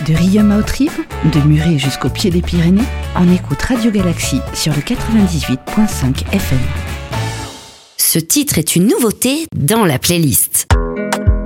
De Riom à Autrive, de Muret jusqu'au pied des Pyrénées, on écoute Radio Galaxie sur le 98.5 FM. Ce titre est une nouveauté dans la playlist.